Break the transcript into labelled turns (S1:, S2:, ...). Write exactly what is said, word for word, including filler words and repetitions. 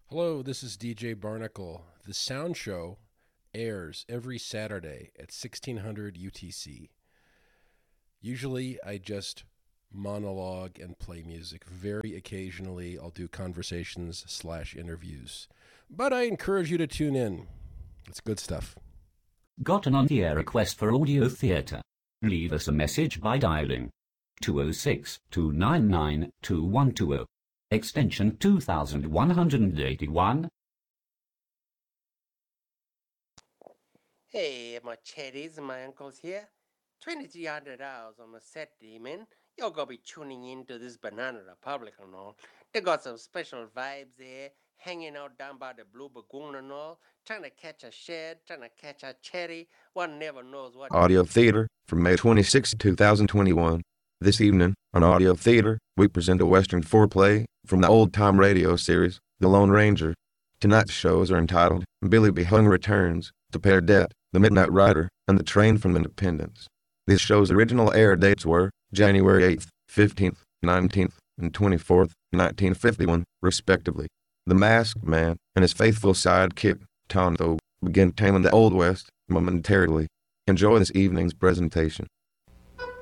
S1: Hello, this is D J Barnacle. The Sound Show airs every Saturday at sixteen hundred U T C. Usually I just monologue and play music. Very occasionally I'll do conversations slash interviews. But I encourage you to tune in. It's good stuff.
S2: Got an on-the-air request for audio theatre? Leave us a message by dialing two oh six, two nine nine, two one two oh, extension two thousand one hundred eighty-one.
S3: Hey, my chatties and my uncles here. twenty-three hundred hours on my set, man. You're gonna be tuning in to this Banana Republic and all. They got some special vibes there, hanging out down by the Blue Lagoon and all, trying to catch a shed, trying to catch a cherry. One never knows what.
S4: Audio Theater from May twenty-sixth, two thousand twenty-one. This evening, on Audio Theater, we present a Western foreplay from the old-time radio series, The Lone Ranger. Tonight's shows are entitled Billy B. Hung Returns, To Pay Debt, The Midnight Rider, and The Train from Independence. These shows' original air dates were January eighth, fifteenth, nineteenth, and twenty-fourth, nineteen fifty-one, respectively. The Masked Man and his faithful sidekick, Tonto, begin taming the Old West momentarily. Enjoy this evening's presentation.